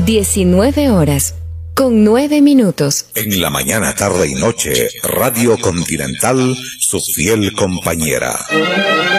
19 horas, con 9 minutos. En la mañana, tarde y noche, Radio Continental, su fiel compañera.